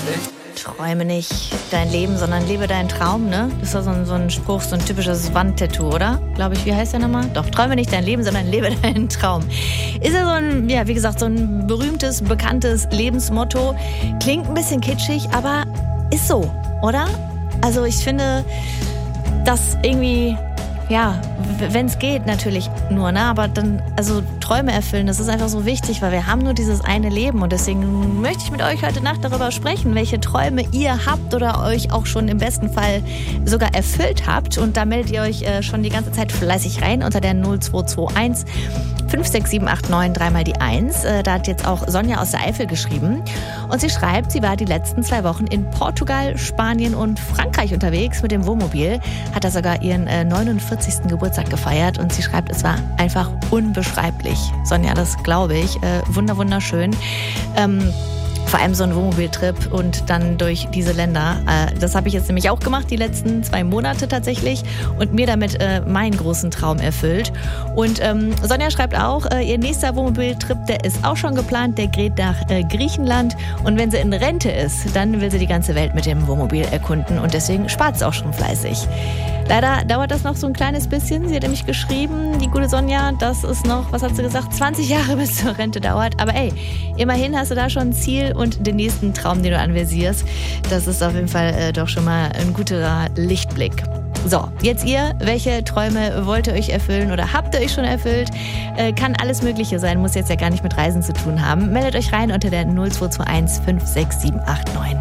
Träume nicht dein Leben, sondern lebe deinen Traum, ne? Das ist so ein Spruch, so ein typisches Wandtattoo, oder? Glaube ich, wie heißt der nochmal? Doch, träume nicht dein Leben, sondern lebe deinen Traum. Ist ja so ein, ja, wie gesagt, so ein berühmtes, bekanntes Lebensmotto. Klingt ein bisschen kitschig, aber ist so, oder? Also ich finde, dass irgendwie, ja, wenn es geht natürlich nur, ne? Aber dann, also Träume erfüllen, das ist einfach so wichtig, weil wir haben nur dieses eine Leben und deswegen möchte ich mit euch heute Nacht darüber sprechen, welche Träume ihr habt oder euch auch schon im besten Fall sogar erfüllt habt und da meldet ihr euch schon die ganze Zeit fleißig rein unter der 0221 56789 dreimal die 1. Da hat jetzt auch Sonja aus der Eifel geschrieben und sie schreibt, sie war die letzten 2 Wochen in Portugal, Spanien und Frankreich unterwegs mit dem Wohnmobil, hat da sogar ihren 49. Geburtstag gefeiert und sie schreibt, es war einfach unbeschreiblich. Sonja, das glaube ich. Wunderschön. Vor allem so ein Wohnmobiltrip und dann durch diese Länder. Das habe ich jetzt nämlich auch gemacht, die letzten 2 Monate tatsächlich und mir damit meinen großen Traum erfüllt. Und Sonja schreibt auch, ihr nächster Wohnmobiltrip, der ist auch schon geplant, der geht nach Griechenland und wenn sie in Rente ist, dann will sie die ganze Welt mit dem Wohnmobil erkunden und deswegen spart sie auch schon fleißig. Leider dauert das noch so ein kleines bisschen. Sie hat nämlich geschrieben, die gute Sonja, dass es noch, was hat sie gesagt, 20 Jahre bis zur Rente dauert. Aber ey, immerhin hast du da schon ein Ziel und den nächsten Traum, den du anvisierst. Das ist auf jeden Fall doch schon mal ein guter Lichtblick. So, jetzt ihr, welche Träume wollt ihr euch erfüllen oder habt ihr euch schon erfüllt? Kann alles Mögliche sein, muss jetzt ja gar nicht mit Reisen zu tun haben. Meldet euch rein unter der 0221 56789.